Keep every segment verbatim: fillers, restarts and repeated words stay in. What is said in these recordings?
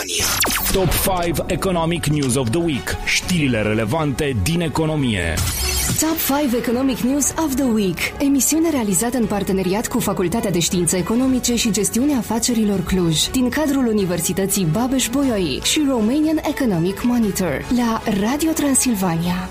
Top cinci Economic News of the Week. Știrile relevante din economie. Top cinci Economic News of the Week. Emisiune realizată în parteneriat cu Facultatea de Științe Economice și Gestiunea Afacerilor Cluj, din cadrul Universității Babeș-Bolyai și Romanian Economic Monitor, la Radio Transilvania.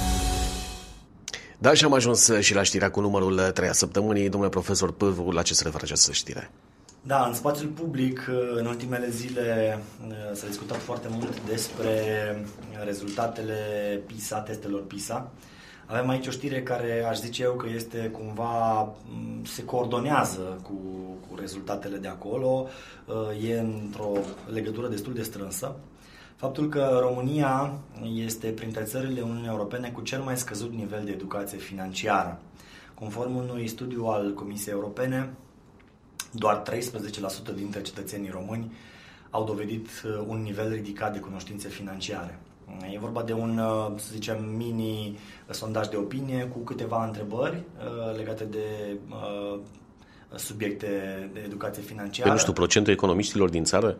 Da, și am ajuns și la știrea cu numărul trei a săptămânii. Domnule profesor Pârvu, la ce se referă această știre? Da, în spațiul public, în ultimele zile s-a discutat foarte mult despre rezultatele PISA, testelor PISA. Avem aici o știre care aș zice eu că este cumva, se coordonează cu, cu rezultatele de acolo, e într-o legătură destul de strânsă. Faptul că România este printre țările Uniunii Europene cu cel mai scăzut nivel de educație financiară. Conform unui studiu al Comisiei Europene, doar treisprezece la sută dintre cetățenii români au dovedit un nivel ridicat de cunoștințe financiare. E vorba de un, să zicem, mini sondaj de opinie cu câteva întrebări legate de subiecte de educație financiară. Păi nu știu, procentul economiștilor din țară?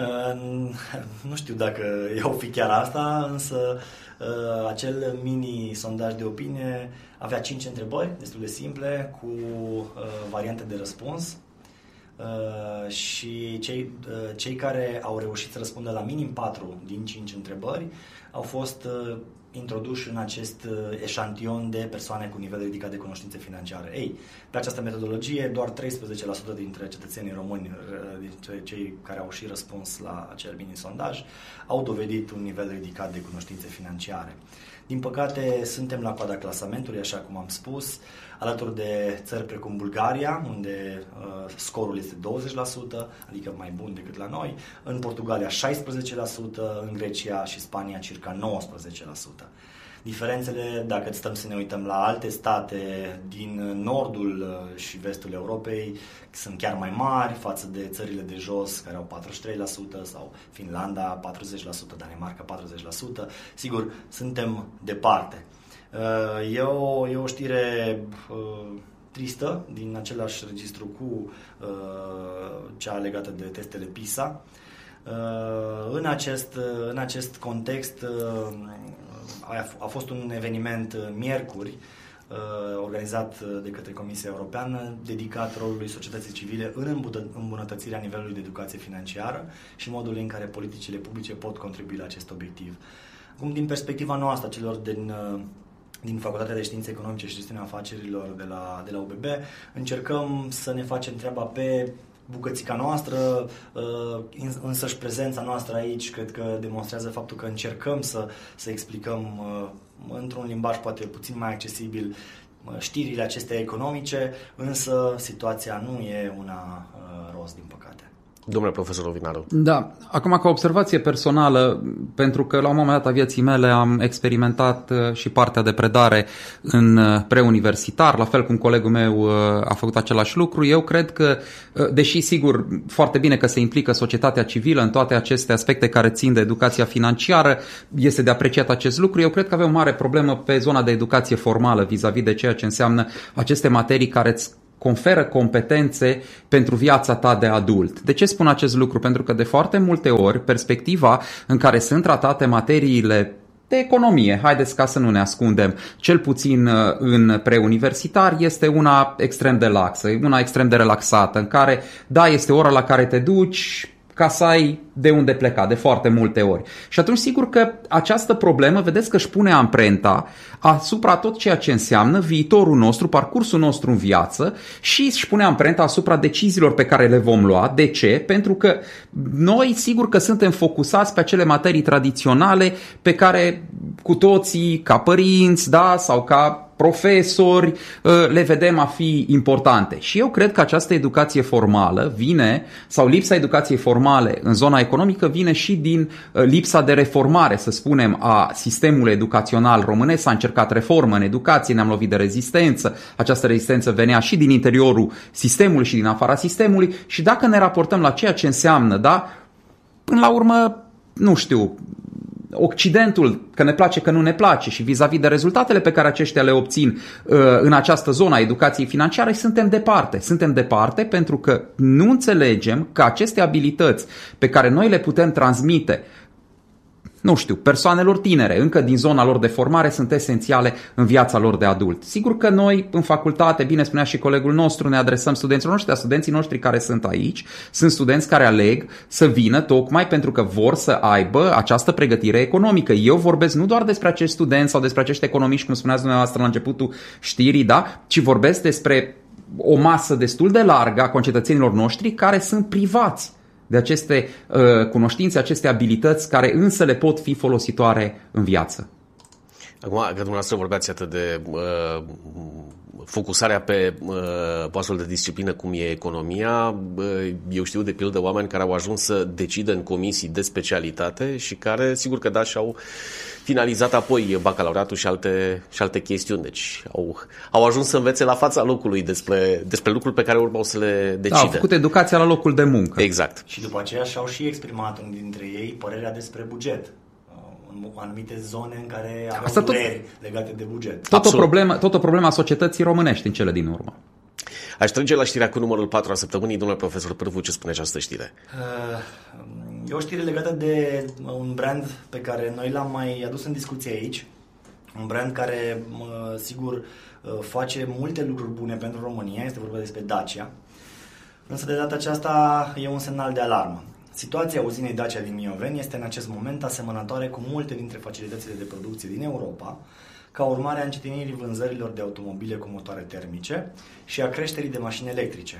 Nu știu dacă i-au fi chiar asta, însă acel mini sondaj de opinie avea cinci întrebări destul de simple cu variante de răspuns. Uh, și cei, uh, cei care au reușit să răspundă la minim patru din cinci întrebări au fost uh, introduși în acest uh, eșantion de persoane cu nivel ridicat de cunoștințe financiare. Ei, pe această metodologie, doar treisprezece la sută dintre cetățenii români, uh, dintre cei care au și răspuns la acel mini-sondaj, au dovedit un nivel ridicat de cunoștințe financiare. Din păcate, suntem la coada clasamentului, așa cum am spus, alături de țări precum Bulgaria, unde uh, scorul este douăzeci la sută, adică mai bun decât la noi, în Portugalia șaisprezece la sută, în Grecia și Spania circa nouăsprezece la sută. Diferențele, dacă stăm să ne uităm la alte state din nordul și vestul Europei, sunt chiar mai mari față de țările de jos, care au patruzeci și trei la sută, sau Finlanda patruzeci la sută, Danemarca patruzeci la sută. Sigur, suntem departe. E o, e o știre tristă din același registru cu cea legată de testele PISA. În acest, în acest context a fost un eveniment miercuri organizat de către Comisia Europeană, dedicat rolului societății civile în îmbunătățirea nivelului de educație financiară și modul în care politicile publice pot contribui la acest obiectiv. Acum, din perspectiva noastră, celor din din Facultatea de Științe Economice și Gestiunea Afacerilor de la, de la U B B, încercăm să ne facem treaba pe bucățica noastră, însăși prezența noastră aici cred că demonstrează faptul că încercăm să, să explicăm într-un limbaj poate puțin mai accesibil știrile acestea economice, însă situația nu e una roz, din păcate. Domnule profesor Ovinaru. Da, acum ca observație personală, pentru că la un moment dat a vieții mele am experimentat și partea de predare în preuniversitar, la fel cum colegul meu a făcut același lucru, eu cred că, deși sigur foarte bine că se implică societatea civilă în toate aceste aspecte care țin de educația financiară, este de apreciat acest lucru, eu cred că avem o mare problemă pe zona de educație formală vis-a-vis de ceea ce înseamnă aceste materii care îți conferă competențe pentru viața ta de adult. De ce spun acest lucru? Pentru că de foarte multe ori perspectiva în care sunt tratate materiile de economie, haideți ca să nu ne ascundem, cel puțin în preuniversitar, este una extrem de laxă, una extrem de relaxată, în care, da, este ora la care te duci ca să ai de unde pleca, de foarte multe ori. Și atunci sigur că această problemă, vedeți că își pune amprenta asupra tot ceea ce înseamnă viitorul nostru, parcursul nostru în viață și își pune amprenta asupra deciziilor pe care le vom lua. De ce? Pentru că noi sigur că suntem focusați pe acele materii tradiționale pe care cu toții, ca părinți, da, sau ca profesori, le vedem a fi importante. Și eu cred că această educație formală vine, sau lipsa educației formale în zona economică vine și din lipsa de reformare, să spunem, a sistemului educațional românesc. S-a încercat reformă în educație, ne-am lovit de rezistență. Această rezistență venea și din interiorul sistemului și din afara sistemului. Și dacă ne raportăm la ceea ce înseamnă, da, până la urmă, nu știu, Occidentul, că ne place, că nu ne place și vis-a-vis de rezultatele pe care aceștia le obțin uh, în această zonă a educației financiare, suntem departe. Suntem departe pentru că nu înțelegem că aceste abilități pe care noi le putem transmite, nu știu, persoanelor tinere, încă din zona lor de formare, sunt esențiale în viața lor de adult. Sigur că noi, în facultate, bine spunea și colegul nostru, ne adresăm studenților noștri, dar studenții noștri care sunt aici, sunt studenți care aleg să vină tocmai pentru că vor să aibă această pregătire economică. Eu vorbesc nu doar despre acești studenți sau despre acești economiști, cum spuneați dumneavoastră la începutul știrii, da? Ci vorbesc despre o masă destul de largă a concetățenilor noștri care sunt privați de aceste uh, cunoștințe, aceste abilități care însă le pot fi folositoare în viață. Acum, că dumneavoastră vorbeați atât de uh, focusarea pe uh, o astfel de disciplină cum e economia, uh, eu știu de pildă oameni care au ajuns să decidă în comisii de specialitate și care, sigur că da, și-au finalizat apoi bacalaureatul și alte, și alte chestiuni. Deci au, au ajuns să învețe la fața locului despre, despre lucruri pe care urmau să le decidă. Da, au făcut educația la locul de muncă. Exact. Și după aceea și-au și exprimat unul dintre ei părerea despre buget. În anumite zone în care aveau dureri legate de buget. Tot o, problemă, tot o problemă a societății românești în cele din urmă. Aș trece la știrea cu numărul patru a săptămânii. Domnule profesor Pârvu, ce spune această știre? E o știre legată de un brand pe care noi l-am mai adus în discuție aici. Un brand care, sigur, face multe lucruri bune pentru România. Este vorba despre Dacia. Însă de data aceasta e un semnal de alarmă. Situația uzinei Dacia din Mioveni este în acest moment asemănătoare cu multe dintre facilitățile de producție din Europa, ca urmare a încetinirii vânzărilor de automobile cu motoare termice și a creșterii de mașini electrice.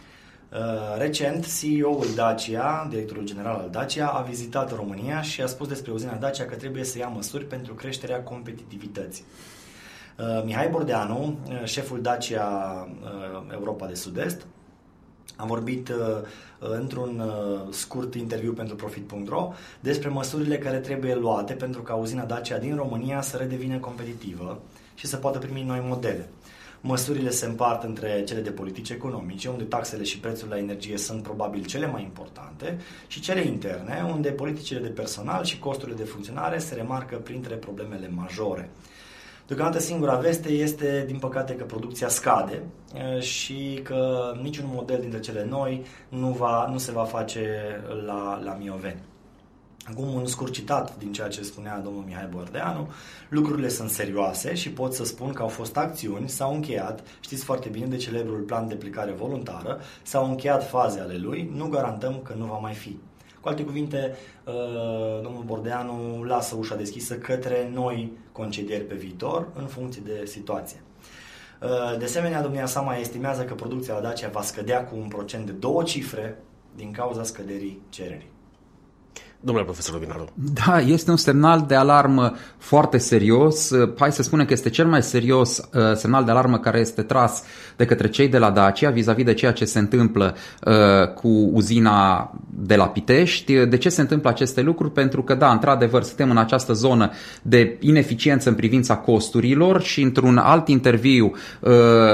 Recent, C E O-ul Dacia, directorul general al Dacia, a vizitat România și a spus despre uzina Dacia că trebuie să ia măsuri pentru creșterea competitivității. Mihai Bordeanu, șeful Dacia Europa de Sud-Est, am vorbit uh, într-un uh, scurt interviu pentru Profit punct ro despre măsurile care trebuie luate pentru ca uzina Dacia din România să redevină competitivă și să poată primi noi modele. Măsurile se împart între cele de politici economice, unde taxele și prețul la energie sunt probabil cele mai importante, și cele interne, unde politicile de personal și costurile de funcționare se remarcă printre problemele majore. Deocamdată singura veste este, din păcate, că producția scade și că niciun model dintre cele noi nu, va, nu se va face la, la Mioveni. Acum un scurt citat din ceea ce spunea domnul Mihai Bordeanu: lucrurile sunt serioase și pot să spun că au fost acțiuni, s-au încheiat, știți foarte bine de celebrul plan de plecare voluntară, s-au încheiat faze ale lui, nu garantăm că nu va mai fi. Cu alte cuvinte, domnul Bordeanu lasă ușa deschisă către noi concedieri pe viitor în funcție de situație. De asemenea, domnia sa mai estimează că producția la Dacia va scădea cu un procent de două cifre din cauza scăderii cererii. Domnule profesor Robinaru. Da, este un semnal de alarmă foarte serios. Hai să spunem că este cel mai serios uh, semnal de alarmă care este tras de către cei de la Dacia vis-a-vis de ceea ce se întâmplă uh, cu uzina de la Pitești. De ce se întâmplă aceste lucruri? Pentru că, da, într-adevăr, suntem în această zonă de ineficiență în privința costurilor și într-un alt interviu uh,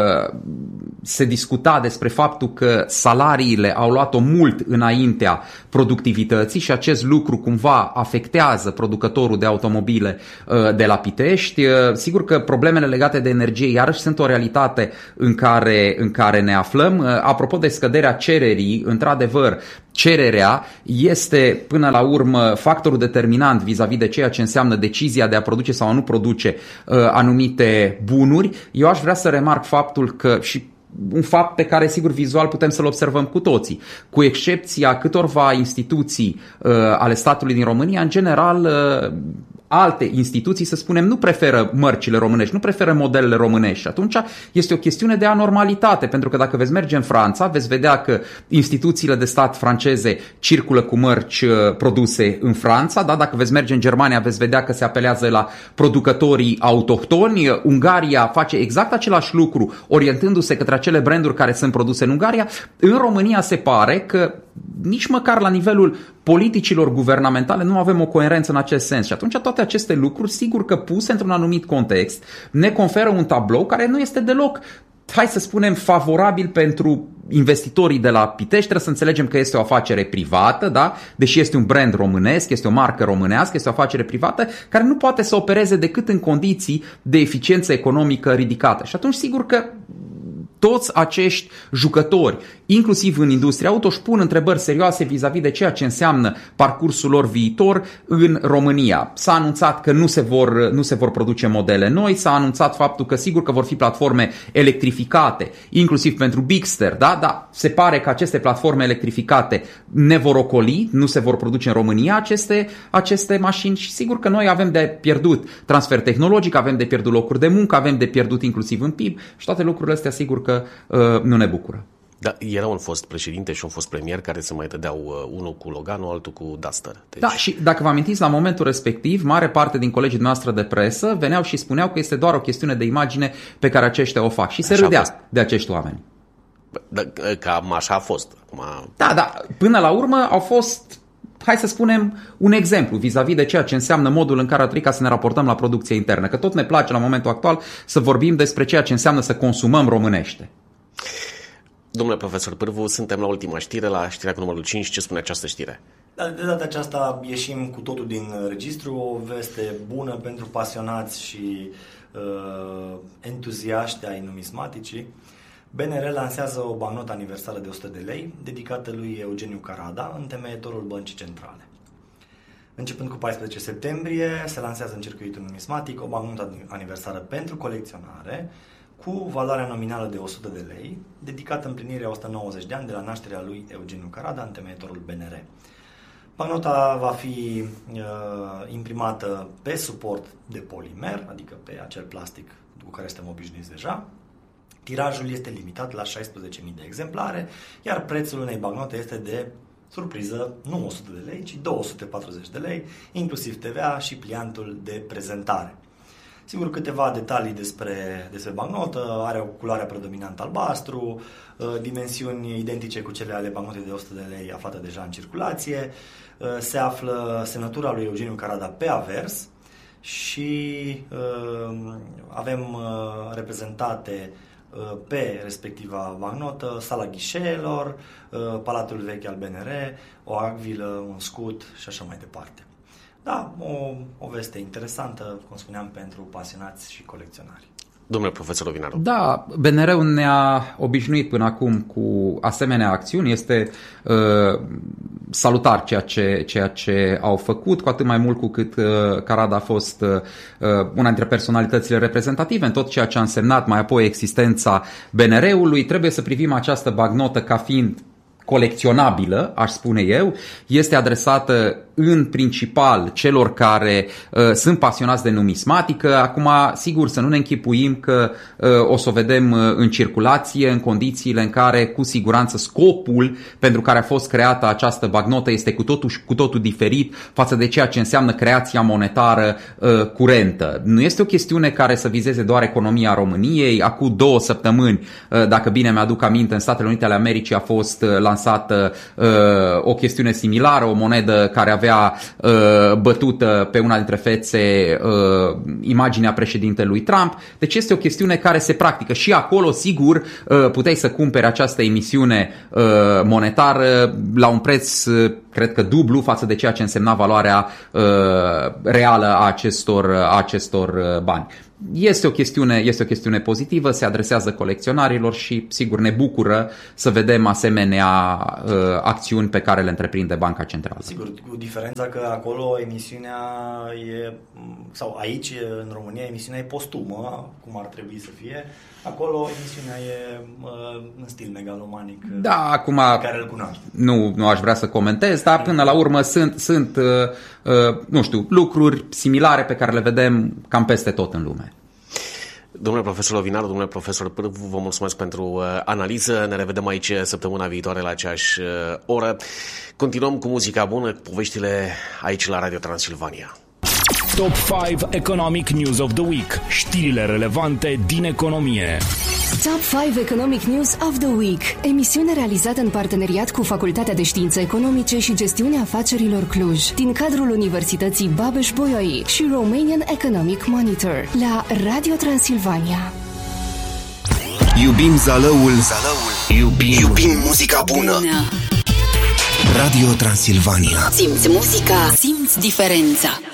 se discuta despre faptul că salariile au luat-o mult înaintea productivității și acest lucru lucru cumva afectează producătorul de automobile uh, de la Pitești. Uh, sigur că problemele legate de energie iarăși sunt o realitate în care, în care ne aflăm. Uh, apropo de scăderea cererii, într-adevăr, cererea este până la urmă factorul determinant vis-a-vis de ceea ce înseamnă decizia de a produce sau a nu produce uh, anumite bunuri. Eu aș vrea să remarc faptul că și un fapt pe care, sigur, vizual putem să-l observăm cu toții. Cu excepția câtorva instituții uh, ale statului din România, în general, uh, alte instituții, să spunem, nu preferă mărcile românești, nu preferă modelele românești. Și atunci este o chestiune de anormalitate, pentru că dacă veți merge în Franța, veți vedea că instituțiile de stat franceze circulă cu mărci uh, produse în Franța, da? Dacă veți merge în Germania, veți vedea că se apelează la producătorii autohtoni. Ungaria face exact același lucru, orientându-se către acele branduri care sunt produse în Ungaria. În România se pare că nici măcar la nivelul politicilor guvernamentale nu avem o coerență în acest sens. Și atunci toate aceste lucruri, sigur că puse într-un anumit context, ne conferă un tablou care nu este deloc hai să spunem, favorabil pentru investitorii de la Pitești. Trebuie să înțelegem că este o afacere privată, da? Deși este un brand românesc, este o marcă românească, este o afacere privată care nu poate să opereze decât în condiții de eficiență economică ridicată. Și atunci sigur că toți acești jucători, inclusiv în industria auto, își pun întrebări serioase vis-a-vis de ceea ce înseamnă parcursul lor viitor în România. S-a anunțat că nu se vor, nu se vor produce modele noi, s-a anunțat faptul că sigur că vor fi platforme electrificate, inclusiv pentru Bigster, da? Dar se pare că aceste platforme electrificate ne vor ocoli, nu se vor produce în România aceste, aceste mașini și sigur că noi avem de pierdut transfer tehnologic, avem de pierdut locuri de muncă, avem de pierdut inclusiv în P I B și toate lucrurile astea sigur că uh, nu ne bucură. Da, era un fost președinte și un fost premier care se mai dădeau uh, unul cu Loganul, altul cu Duster. Deci... Da, și dacă vă amintiți, la momentul respectiv, mare parte din colegii noastre de presă veneau și spuneau că este doar o chestiune de imagine pe care aceștia o fac și se râdea de acești oameni. Da, cam așa a fost. Acum... Da, da, până la urmă au fost, hai să spunem, un exemplu vis-a-vis de ceea ce înseamnă modul în care ar trebui ca să ne raportăm la producția internă. Că tot ne place la momentul actual să vorbim despre ceea ce înseamnă să consumăm românește. Domnule profesor Pârvu, suntem la ultima știre, la știrea cu numărul cinci. Ce spune această știre? De data aceasta ieșim cu totul din registru, o veste bună pentru pasionați și uh, entuziaști ai numismaticii. B N R lansează o bancnotă aniversară de o sută de lei, dedicată lui Eugeniu Carada, întemeietorul Băncii Centrale. Începând cu paisprezece septembrie, se lansează în circuitul numismatic o bancnotă aniversară pentru colecționare, cu valoarea nominală de o sută de lei, dedicată împlinirii a o sută nouăzeci de ani de la nașterea lui Eugeniu Carada, întemeietorul B N R. Bancnota va fi uh, imprimată pe suport de polimer, adică pe acel plastic cu care suntem obișnuiți deja. Tirajul este limitat la șaisprezece mii de exemplare, iar prețul unei bancnote este de, surpriză, nu o sută de lei, ci două sute patruzeci de lei, inclusiv T V A și pliantul de prezentare. Sigur, câteva detalii despre, despre bancnotă: are o culoare predominantă albastru, dimensiuni identice cu cele ale bancnotei de o sută de lei aflată deja în circulație, se află semnătura lui Eugeniu Carada pe avers și avem reprezentate pe respectiva bancnotă sala ghișeelor, Palatul Vechi al B N R, o acvilă, un scut și așa mai departe. Da, o, o veste interesantă, cum spuneam, pentru pasionați și colecționari. Domnule profesor Ovinaru. Da, B N R-ul ne-a obișnuit până acum cu asemenea acțiuni. Este uh, salutar ceea ce, ceea ce au făcut, cu atât mai mult cu cât uh, Carada a fost uh, una dintre personalitățile reprezentative în tot ceea ce a însemnat mai apoi existența B N R-ului. Trebuie să privim această bancnotă ca fiind colecționabilă, aș spune eu, este adresată în principal celor care uh, sunt pasionați de numismatică. Acum, sigur, să nu ne închipuim că uh, o să o vedem uh, în circulație, în condițiile în care, cu siguranță, scopul pentru care a fost creată această bancnotă este cu totul, cu totul diferit față de ceea ce înseamnă creația monetară uh, curentă. Nu este o chestiune care să vizeze doar economia României. Acum două săptămâni, uh, dacă bine mi-aduc aminte, în Statele Unite ale Americii a fost uh, lansată uh, o chestiune similară, o monedă care avea uh, bătută pe una dintre fețe uh, imaginea președintelui Trump. Deci este o chestiune care se practică și acolo, sigur, uh, puteai să cumperi această emisiune uh, monetară la un preț, uh, cred că dublu față de ceea ce însemna valoarea uh, reală a acestor, a acestor uh, bani. Este o chestiune, este o chestiune pozitivă, se adresează colecționarilor și, sigur, ne bucură să vedem asemenea uh, acțiuni pe care le întreprinde Banca Centrală. Sigur, cu diferența că acolo emisiunea e, sau aici, în România, emisiunea e postumă, cum ar trebui să fie. Acolo emisiunea e uh, în stil megalomanic, da, acum, pe care îl cunoaște. Nu, nu aș vrea să comentez, dar până la urmă sunt, sunt uh, uh, nu știu, lucruri similare pe care le vedem cam peste tot în lume. Domnule profesor Ovinaru, domnule profesor Pârvu, vă mulțumesc pentru uh, analiză. Ne revedem aici săptămâna viitoare la aceeași uh, oră. Continuăm cu muzica bună, cu poveștile aici la Radio Transilvania. Top cinci Economic News of the Week. Știrile relevante din economie. Top cinci Economic News of the Week. Emisiune realizată în parteneriat cu Facultatea de Științe Economice și Gestiunea Afacerilor Cluj, din cadrul Universității Babeș-Bolyai și Romanian Economic Monitor, la Radio Transilvania. Iubim Zalăul, Zalăul. Iubim. Iubim muzica bună. Radio Transilvania. Simți muzica, simți diferența.